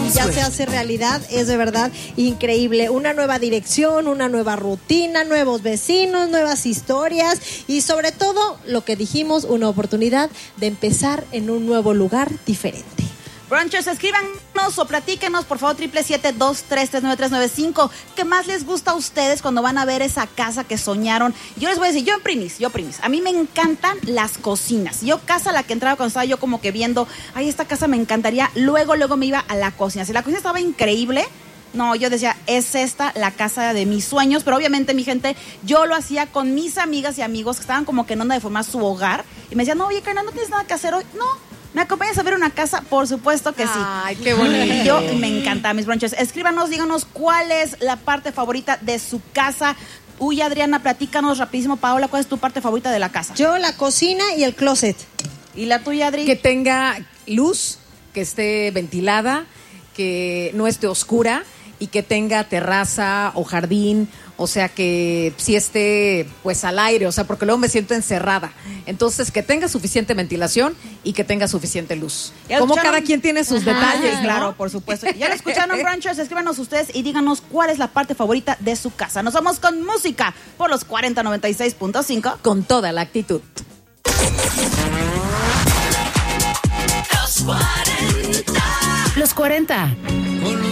ya se hace realidad, es de verdad increíble. Una nueva dirección, una nueva rutina, nuevos vecinos, nuevas historias y sobre todo, lo que dijimos, una oportunidad de empezar en un nuevo lugar diferente. Brunchers, escríbanos o platíquenos, por favor, 777-233-9395. ¿Qué más les gusta a ustedes cuando van a ver esa casa que soñaron? Yo les voy a decir, yo primis. A mí me encantan las cocinas. Yo, casa a la que entraba cuando estaba yo como que viendo, ay, esta casa me encantaría. Luego me iba a la cocina. Si la cocina estaba increíble, no, yo decía, es esta la casa de mis sueños. Pero obviamente, mi gente, yo lo hacía con mis amigas y amigos que estaban como que en onda de formar su hogar. Y me decían, no, oye, Karina, ¿no tienes nada que hacer hoy? No. ¿Me acompañas a ver una casa? Por supuesto que sí. Ay, qué bonito. Yo me encanta, mis brunches. Escríbanos, díganos cuál es la parte favorita de su casa. Uy, Adriana, platícanos rapidísimo. Paola, ¿cuál es tu parte favorita de la casa? Yo, la cocina y el closet. ¿Y la tuya, Adri? Que tenga luz, que esté ventilada, que no esté oscura y que tenga terraza o jardín, o sea, que sí esté pues al aire, o sea, porque luego me siento encerrada. Entonces, que tenga suficiente ventilación y que tenga suficiente luz. Como cada quien tiene sus detalles, ¿no? Claro, por supuesto. Ya lo escucharon, Brunchers, escríbanos ustedes y díganos cuál es la parte favorita de su casa. Nos vamos con música por los 4096.5. Con toda la actitud. Los 40.